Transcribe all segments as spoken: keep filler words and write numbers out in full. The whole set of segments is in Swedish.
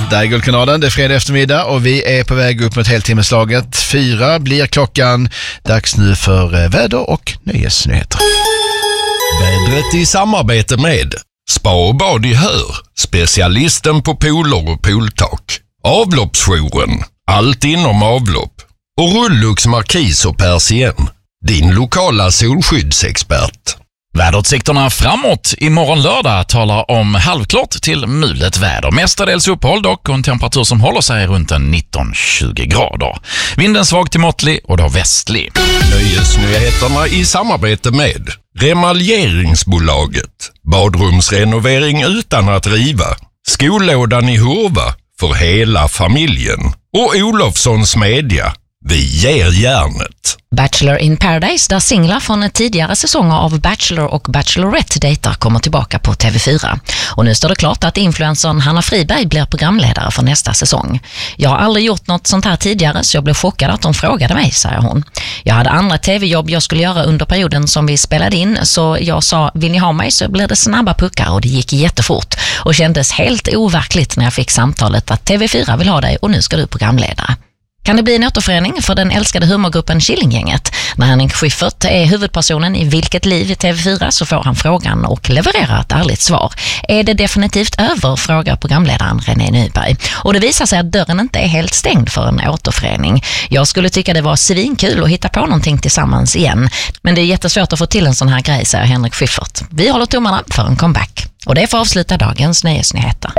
Där är Guldkanalen, det är fredag eftermiddag och vi är på väg upp mot heltimmeslaget. Fyra blir klockan. Dags nu för väder- och nöjesnyheter. Vädret i samarbete med Spa och bad i Hör, specialisten på pooler och pooltak. Avloppsjouren, allt inom avlopp. Och Rullux Markis och Persien, din lokala solskyddsexpert. Väderutsikterna framåt imorgon lördag talar om halvklart till mulet väder. Mestadels uppehåll dock och en temperatur som håller sig runt en nitton tjugo grader. Vinden svag till måttlig och då västlig. Nöjesnyheterna i samarbete med Remaljeringsbolaget. Badrumsrenovering utan att riva. Skollådan i Hurva för hela familjen. Och Olofssons Media. Vi ger järnet. Bachelor in Paradise, där singlar från tidigare säsonger av Bachelor och Bachelorette dejtar kommer tillbaka på T V fyra. Och nu står det klart att influencern Hanna Friberg blir programledare för nästa säsong. Jag har aldrig gjort något sånt här tidigare så jag blev chockad att de frågade mig, säger hon. Jag hade andra tv-jobb jag skulle göra under perioden som vi spelade in så jag sa, vill ni ha mig så blir det snabba puckar och det gick jättefort. Och kändes helt overkligt när jag fick samtalet att T V fyra vill ha dig och nu ska du programledare. Kan det bli en återförening för den älskade humorgruppen Killinggänget? När Henrik Schyffert är huvudpersonen i Vilket liv i T V fyra så får han frågan och levererar ett ärligt svar. Är det definitivt över, frågar programledaren René Nyberg. Och det visar sig att dörren inte är helt stängd för en återförening. Jag skulle tycka det var svinkul att hitta på någonting tillsammans igen. Men det är jättesvårt att få till en sån här grej, säger Henrik Schyffert. Vi håller tummarna för en comeback. Och det får avsluta dagens nöjesnyheter.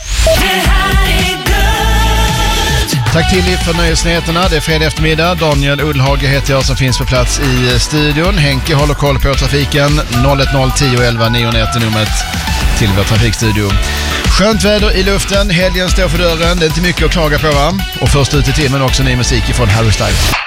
Tack till er för nöjesnyheterna. Det är fredag eftermiddag. Daniel Ullhage heter jag som finns på plats i studion. Henke håller koll på trafiken. noll ett noll tio elva nio ett numret till vår trafikstudio. Skönt väder i luften. Helgen står för dörren. Det är inte mycket att klaga på, va? Och först ut i timmen också ny musik från Harry Styles.